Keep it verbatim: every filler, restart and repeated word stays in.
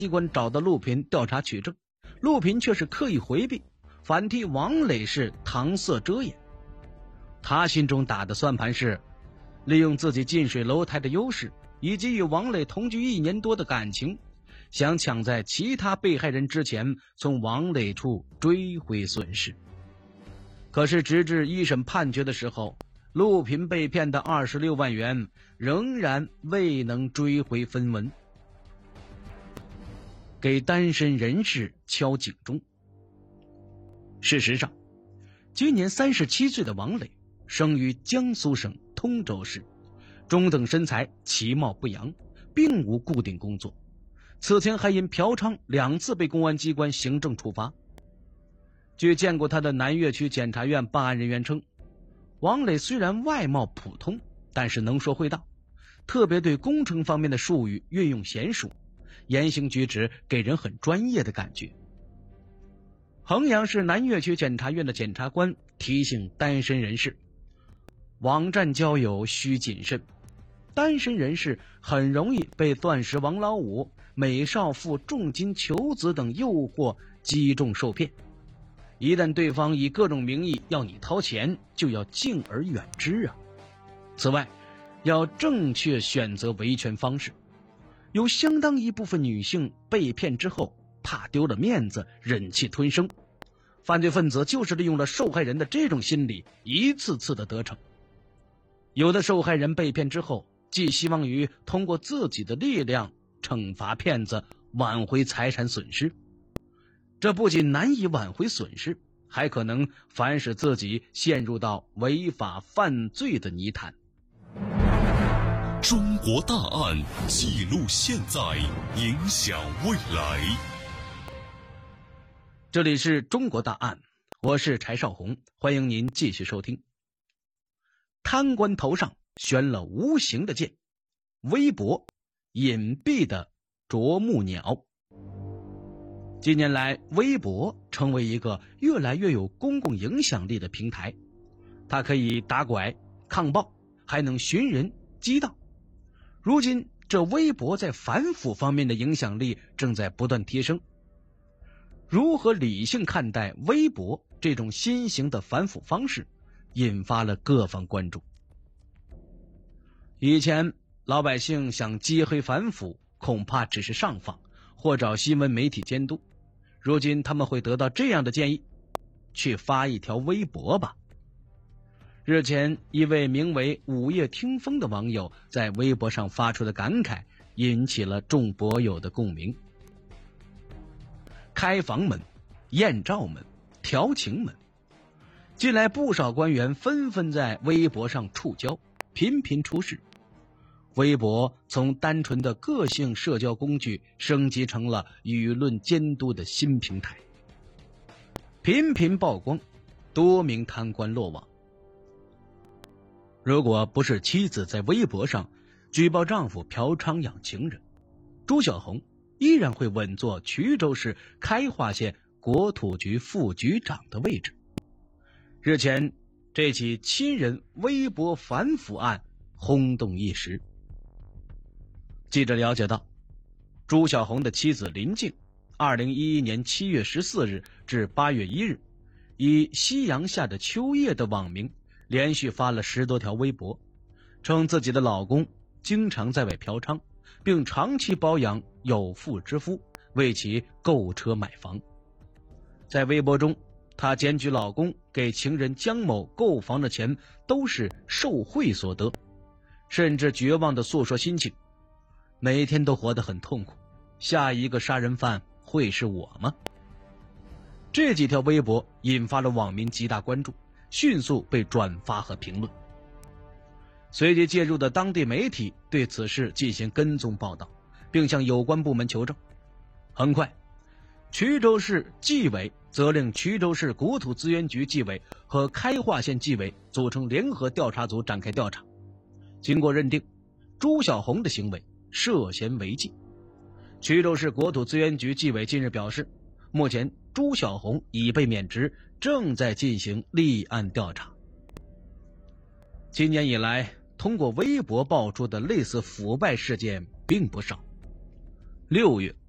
机关找到陆平调查取证，陆平却是刻意回避，反替王磊是搪塞遮掩。他心中打的算盘是利用自己近水楼台的优势，以及与王磊同居一年多的感情，想抢在其他被害人之前从王磊处追回损失。可是直至一审判决的时候，陆平被骗的二十六万元仍然未能追回分文，给单身人士敲警钟。事实上，今年三十七岁的王磊生于江苏省通州市，中等身材，其貌不扬，并无固定工作，此前还因嫖娼两次被公安机关行政处罚。据见过他的南岳区检察院办案人员称，王磊虽然外貌普通，但是能说会道，特别对工程方面的术语运用娴熟，言行举止给人很专业的感觉。衡阳市南岳区检察院的检察官提醒单身人士，网站交友需谨慎，单身人士很容易被钻石王老五、美少妇重金求子等诱惑击中受骗，一旦对方以各种名义要你掏钱，就要敬而远之啊。此外，要正确选择维权方式，有相当一部分女性被骗之后怕丢了面子，忍气吞声，犯罪分子就是利用了受害人的这种心理，一次次的得逞。有的受害人被骗之后，寄希望于通过自己的力量惩罚骗子，挽回财产损失。这不仅难以挽回损失，还可能反使自己陷入到违法犯罪的泥潭。 中国大案，记录现在，影响未来。 这里是中国大案，我是柴少红，欢迎您继续收听。贪官头上悬了无形的剑，微博隐蔽的啄木鸟。近年来，微博成为一个越来越有公共影响力的平台，它可以打拐、抗暴，还能寻人激荡。如今，这微博在反腐方面的影响力正在不断提升。如何理性看待微博这种新型的反腐方式，引发了各方关注。以前老百姓想揭黑反腐，恐怕只是上访或找新闻媒体监督，如今他们会得到这样的建议，去发一条微博吧。日前，一位名为午夜听风的网友在微博上发出的感慨，引起了众博友的共鸣。开房门、艳照门、调情门，近来不少官员纷纷在微博上触礁，频频出事。微博从单纯的个性社交工具升级成了舆论监督的新平台，频频曝光，多名贪官落网。如果不是妻子在微博上举报丈夫嫖娼养情人，朱晓红依然会稳坐衢州市开化县国土局副局长的位置。日前，这起亲人微博反腐案轰动一时。记者了解到，朱晓红的妻子林静二零一一年七月十四日至八月一日，以夕阳下的秋叶的网名连续发了十多条微博，称自己的老公经常在外嫖娼，并长期包养有妇之夫，为其购车买房。在微博中，她检举老公给情人江某购房的钱都是受贿所得，甚至绝望地诉说心情，每天都活得很痛苦，下一个杀人犯会是我吗？这几条微博引发了网民极大关注，迅速被转发和评论。随即介入的当地媒体对此事进行跟踪报道，并向有关部门求证。很快，衢州市纪委责令衢州市国土资源局纪委和开化县纪委组成联合调查组展开调查。经过认定，朱晓红的行为涉嫌违纪。衢州市国土资源局纪委近日表示，目前朱晓红已被免职，正在进行立案调查。今年以来，通过微博爆出的类似腐败事件并不少。六月，